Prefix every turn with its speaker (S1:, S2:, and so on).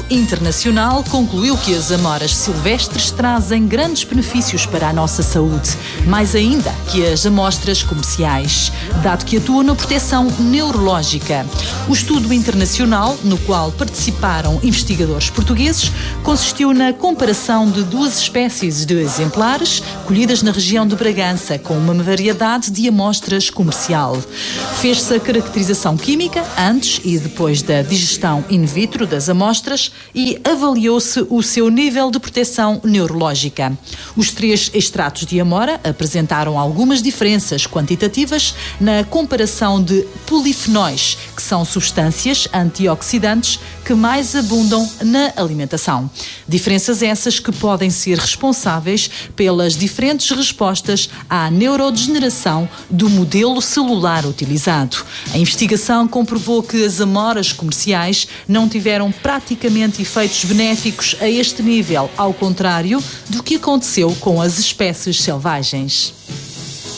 S1: Internacional concluiu que as amoras silvestres trazem grandes benefícios para a nossa saúde, mais ainda que as amostras comerciais, dado que atuam na proteção neurológica. O estudo internacional, no qual participaram investigadores portugueses, consistiu na comparação de duas espécies de exemplares colhidas na região de Bragança, com uma variedade de amostras comercial. Fez-se a caracterização química antes e depois da digestão in vitro das amostras e avaliou-se o seu nível de proteção neurológica. Os 3 extratos de amora apresentaram algumas diferenças quantitativas na comparação de polifenóis, que são substâncias antioxidantes que mais abundam na alimentação. Diferenças essas que podem ser responsáveis pelas diferentes respostas à neurodegeneração do modelo celular utilizado. A investigação comprovou que as amoras comerciais não tiveram praticamente efeitos benéficos a este nível, ao contrário do que aconteceu com as espécies selvagens.